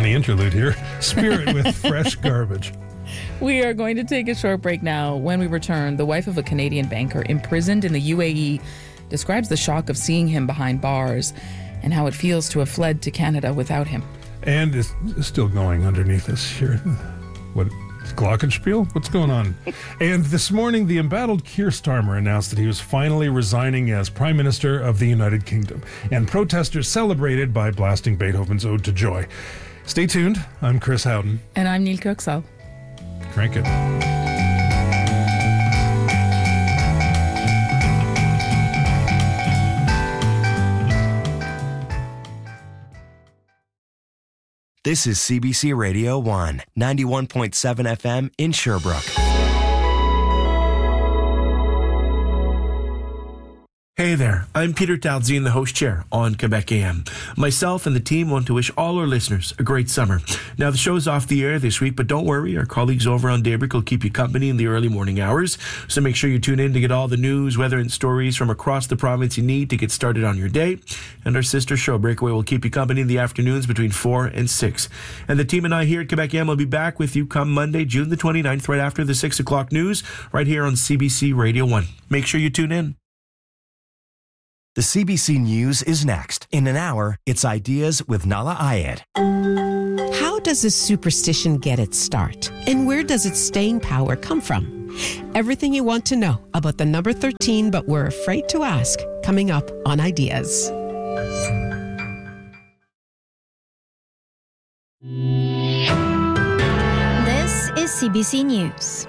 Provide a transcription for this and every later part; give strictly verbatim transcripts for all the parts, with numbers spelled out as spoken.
funny interlude here. Spirit with Fresh Garbage. We are going to take a short break now. When we return, the wife of a Canadian banker imprisoned in the U A E describes the shock of seeing him behind bars and how it feels to have fled to Canada without him. And it's still going underneath us here. What? Glockenspiel? What's going on? And this morning, the embattled Keir Starmer announced that he was finally resigning as Prime Minister of the United Kingdom. And protesters celebrated by blasting Beethoven's Ode to Joy. Stay tuned. I'm Chris Howden. And I'm Neil Kirksall. Crank it. This is C B C Radio one, ninety-one point seven F M in Sherbrooke. Hey there, I'm Peter Talzine, the host chair on Quebec A M. Myself and the team want to wish all our listeners a great summer. Now, the show's off the air this week, but don't worry, our colleagues over on Daybreak will keep you company in the early morning hours. So make sure you tune in to get all the news, weather, and stories from across the province you need to get started on your day. And our sister show, Breakaway, will keep you company in the afternoons between four and six. And the team and I here at Quebec A M will be back with you come Monday, June the twenty-ninth, right after the six o'clock news, right here on C B C Radio one. Make sure you tune in. The C B C News is next. In an hour, it's Ideas with Nala Ayed. How does a superstition get its start? And where does its staying power come from? Everything you want to know about the number thirteen, but we're afraid to ask, coming up on Ideas. This is C B C News.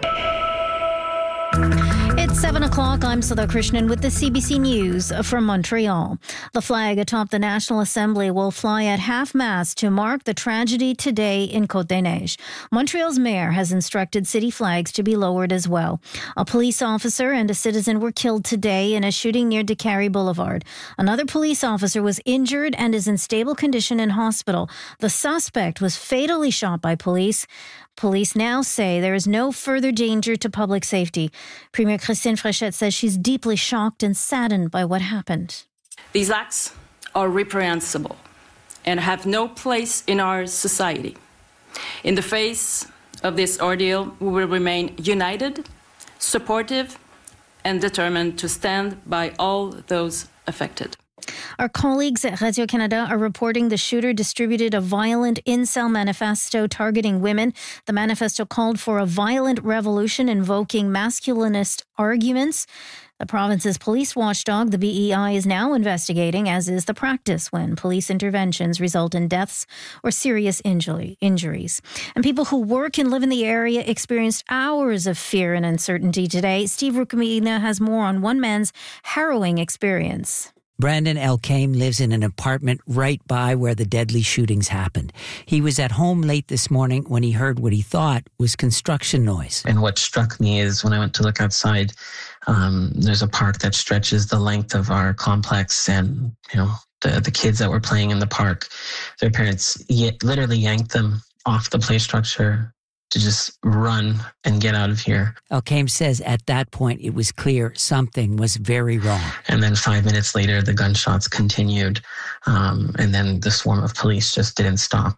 It's seven o'clock. I'm Sudha Krishnan with the C B C News from Montreal. The flag atop the National Assembly will fly at half-mast to mark the tragedy today in Côte-des-Neiges. Montreal's mayor has instructed city flags to be lowered as well. A police officer and a citizen were killed today in a shooting near DeCarry Boulevard. Another police officer was injured and is in stable condition in hospital. The suspect was fatally shot by police. Police now say there is no further danger to public safety. Premier Christine Fréchette says she's deeply shocked and saddened by what happened. These acts are reprehensible and have no place in our society. In the face of this ordeal, we will remain united, supportive, and determined to stand by all those affected. Our colleagues at Radio-Canada are reporting the shooter distributed a violent incel manifesto targeting women. The manifesto called for a violent revolution invoking masculinist arguments. The province's police watchdog, the B E I, is now investigating, as is the practice when police interventions result in deaths or serious injury, injuries. And people who work and live in the area experienced hours of fear and uncertainty today. Steve Rukamina has more on one man's harrowing experience. Brandon Elkame lives in an apartment right by where the deadly shootings happened. He was at home late this morning when he heard what he thought was construction noise. And what struck me is when I went to look outside, um, there's a park that stretches the length of our complex, and, you know, the, the kids that were playing in the park, their parents y- literally yanked them off the play structure to just run and get out of here. Elkame says at that point it was clear something was very wrong. And then five minutes later, the gunshots continued. Um, and then the swarm of police just didn't stop.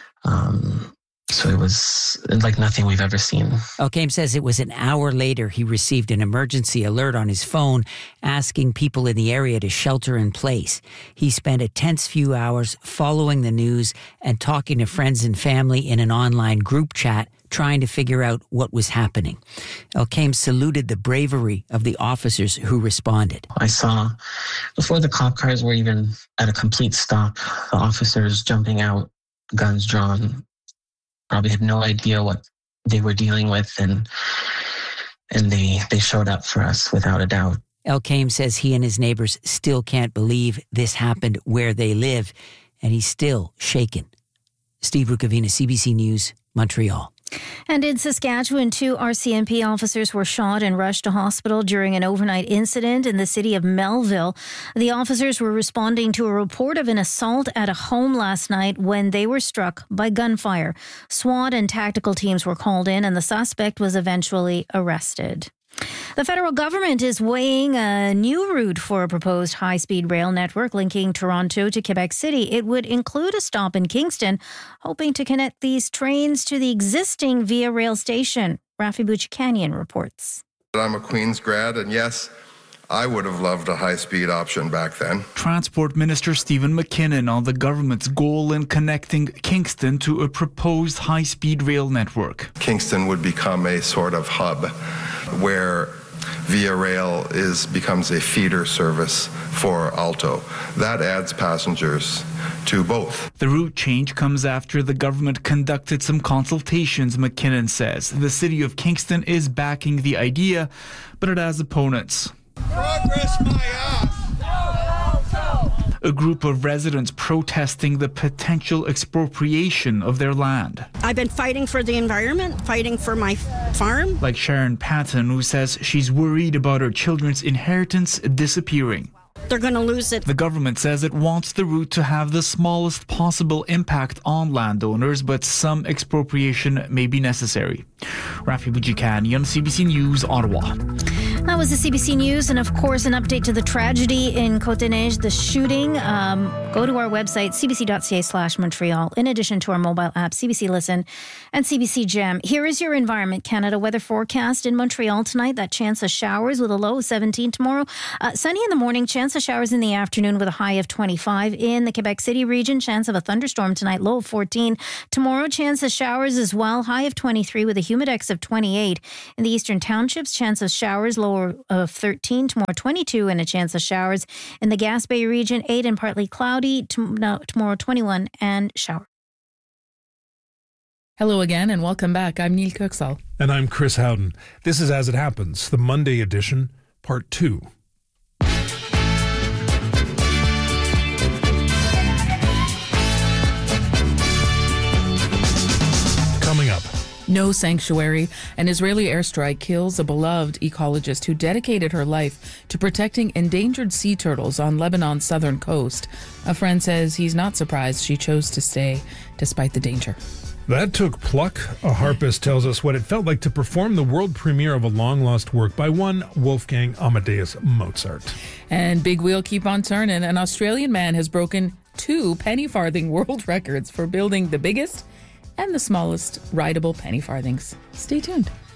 Um, so it was like nothing we've ever seen. Elkame says it was an hour later he received an emergency alert on his phone asking people in the area to shelter in place. He spent a tense few hours following the news and talking to friends and family in an online group chat, trying to figure out what was happening. Elkame saluted the bravery of the officers who responded. I saw, before the cop cars were even at a complete stop, the officers jumping out, guns drawn, probably had no idea what they were dealing with, and and they, they showed up for us without a doubt. Elkame says he and his neighbors still can't believe this happened where they live, and he's still shaken. Steve Rukavina, C B C News, Montreal. And in Saskatchewan, two R C M P officers were shot and rushed to hospital during an overnight incident in the city of Melville. The officers were responding to a report of an assault at a home last night when they were struck by gunfire. SWAT and tactical teams were called in, and the suspect was eventually arrested. The federal government is weighing a new route for a proposed high-speed rail network linking Toronto to Quebec City. It would include a stop in Kingston, hoping to connect these trains to the existing Via Rail station. Rafi Buchikanian reports. I'm a Queen's grad, and yes, I would have loved a high-speed option back then. Transport Minister Stephen McKinnon on the government's goal in connecting Kingston to a proposed high-speed rail network. Kingston would become a sort of hub where Via Rail is becomes a feeder service for Alto. That adds passengers to both. The route change comes after the government conducted some consultations, McKinnon says. The city of Kingston is backing the idea, but it has opponents. Progress my ass. A group of residents protesting the potential expropriation of their land. I've been fighting for the environment, fighting for my farm. Like Sharon Patton, who says she's worried about her children's inheritance disappearing. They're going to lose it. The government says it wants the route to have the smallest possible impact on landowners, but some expropriation may be necessary. Rafi Buchikanian, C B C News, Ottawa. That was the C B C News, and of course, an update to the tragedy in Côte-des-Neiges, the shooting. Um, go to our website, cbc.ca slash Montreal, in addition to our mobile app, C B C Listen and C B C Gem. Here is your Environment Canada weather forecast in Montreal tonight. That chance of showers with a low of seventeen tomorrow. Uh, sunny in the morning, chance of showers in the afternoon with a high of twenty-five. In the Quebec City region, chance of a thunderstorm tonight, low of fourteen. Tomorrow, chance of showers as well, high of twenty-three with a humidex of twenty-eight. In the Eastern Townships, chance of showers, low of thirteen, tomorrow twenty-two, and a chance of showers. In the Gaspé region, eight and partly cloudy, tomorrow twenty-one and shower. Hello again and welcome back. I'm Neil Kuxall. And I'm Chris Howden. This is As It Happens, the Monday edition, part two. Coming up. No Sanctuary. An Israeli airstrike kills a beloved ecologist who dedicated her life to protecting endangered sea turtles on Lebanon's southern coast. A friend says he's not surprised she chose to stay despite the danger. That took pluck. A harpist tells us what it felt like to perform the world premiere of a long-lost work by one Wolfgang Amadeus Mozart. And big wheel keep on turning. An Australian man has broken two penny farthing world records for building the biggest and the smallest rideable penny farthings. Stay tuned.